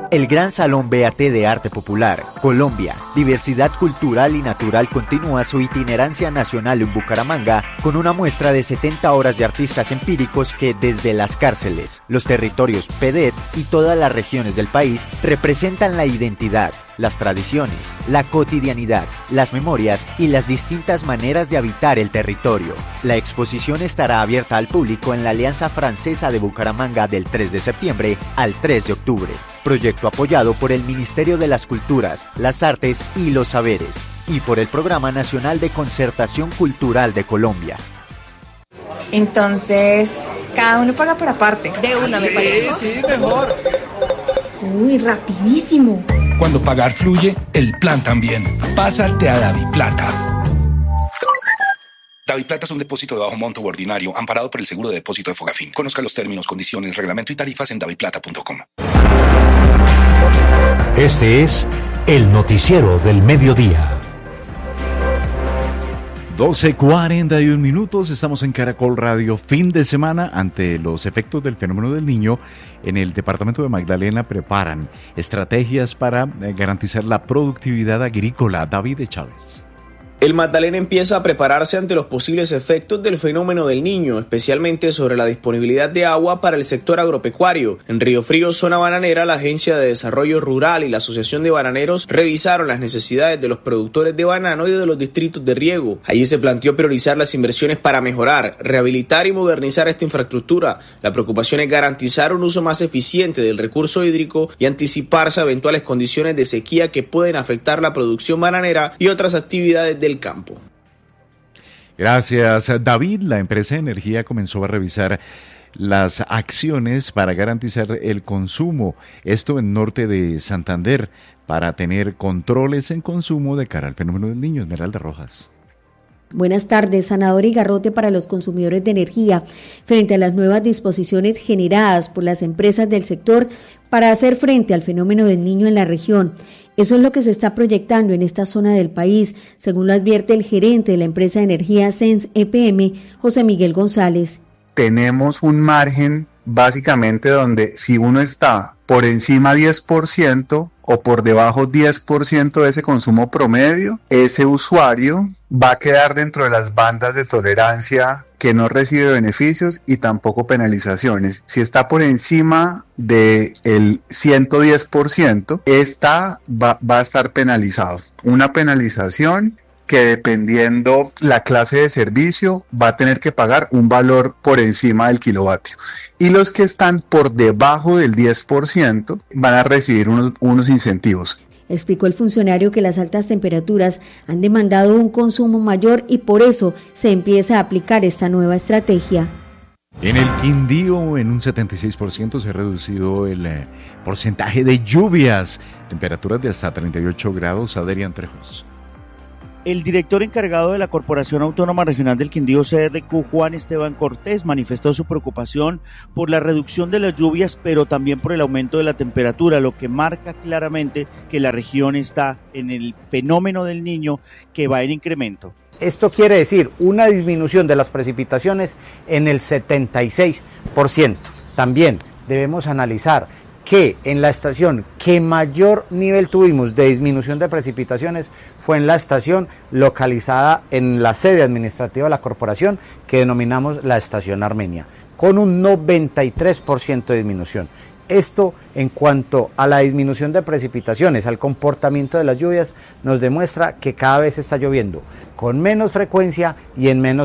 El Gran Salón BAT de Arte Popular, Colombia, Diversidad Cultural y Natural continúa su itinerancia nacional en Bucaramanga con una muestra de 70 horas de artistas empíricos que desde las cárceles, los territorios PEDET y todas las regiones del país representan la identidad, las tradiciones, la cotidianidad, las memorias y las distintas maneras de habitar el territorio. La exposición estará abierta al público en la Alianza Francesa de Bucaramanga del 3 de septiembre al 3 de octubre. Proyecto apoyado por el Ministerio de las Culturas, las Artes y los Saberes y por el Programa Nacional de Concertación Cultural de Colombia. Entonces, cada uno paga por aparte. De una me parece. Sí, mejor. Uy, rapidísimo. Cuando pagar fluye, el plan también. Pásate a DaviPlata. DaviPlata es un depósito de bajo monto ordinario amparado por el seguro de depósito de Fogafín. Conozca los términos, condiciones, reglamento y tarifas en daviplata.com. Este es el noticiero del mediodía. 12:41 minutos, estamos en Caracol Radio, fin de semana. Ante los efectos del fenómeno del Niño, en el departamento de Magdalena preparan estrategias para garantizar la productividad agrícola. David Chávez. El Magdalena empieza a prepararse ante los posibles efectos del fenómeno del Niño, especialmente sobre la disponibilidad de agua para el sector agropecuario. En Río Frío, zona bananera, la Agencia de Desarrollo Rural y la Asociación de Bananeros revisaron las necesidades de los productores de banano y de los distritos de riego. Allí se planteó priorizar las inversiones para mejorar, rehabilitar y modernizar esta infraestructura. La preocupación es garantizar un uso más eficiente del recurso hídrico y anticiparse a eventuales condiciones de sequía que pueden afectar la producción bananera y otras actividades del campo. Gracias, David. La empresa de energía comenzó a revisar las acciones para garantizar el consumo, esto en norte de Santander, para tener controles en consumo de cara al fenómeno del Niño. Esmeralda Rojas. Buenas tardes. Sanador y garrote para los consumidores de energía frente a las nuevas disposiciones generadas por las empresas del sector para hacer frente al fenómeno del Niño en la región. Eso es lo que se está proyectando en esta zona del país, según lo advierte el gerente de la empresa de energía Sens EPM, José Miguel González. Tenemos un margen básicamente donde si uno está por encima 10% o por debajo 10% de ese consumo promedio, ese usuario va a quedar dentro de las bandas de tolerancia que no recibe beneficios y tampoco penalizaciones. Si está por encima del 110%, va a estar penalizado. Una penalización que dependiendo la clase de servicio va a tener que pagar un valor por encima del kilovatio. Y los que están por debajo del 10% van a recibir unos incentivos. Explicó el funcionario que las altas temperaturas han demandado un consumo mayor y por eso se empieza a aplicar esta nueva estrategia. En el Quindío, en un 76% se ha reducido el porcentaje de lluvias. Temperaturas de hasta 38 grados. Adrián Trejos. El director encargado de la Corporación Autónoma Regional del Quindío, CRQ, Juan Esteban Cortés, manifestó su preocupación por la reducción de las lluvias, pero también por el aumento de la temperatura, lo que marca claramente que la región está en el fenómeno del Niño que va en incremento. Esto quiere decir una disminución de las precipitaciones en el 76%. También debemos analizar que en la estación que mayor nivel tuvimos de disminución de precipitaciones fue en la estación localizada en la sede administrativa de la corporación, que denominamos la estación Armenia, con un 93% de disminución. Esto, en cuanto a la disminución de precipitaciones, al comportamiento de las lluvias, nos demuestra que cada vez está lloviendo con menos frecuencia y en menos